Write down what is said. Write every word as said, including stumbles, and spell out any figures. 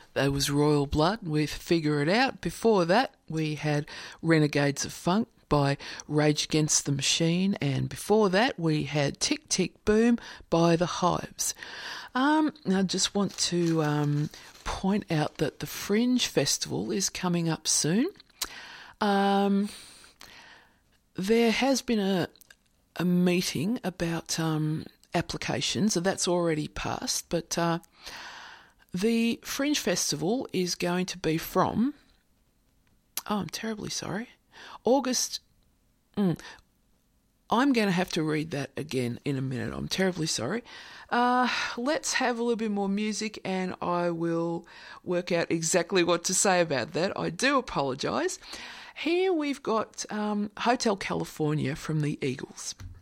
there was Royal Blood with Figure It Out. Before that, we had Renegades of Funk by Rage Against the Machine, and before that we had Tick Tick Boom by The Hives. Um, I just want to um, point out that the Fringe Festival is coming up soon. Um, there has been a, a meeting about um, applications, and that's already passed, but uh, the Fringe Festival is going to be from, oh, I'm terribly sorry, August, mm, I'm going to have to read that again in a minute. I'm terribly sorry. Uh, let's have a little bit more music and I will work out exactly what to say about that. I do apologise. Here we've got um, Hotel California from the Eagles.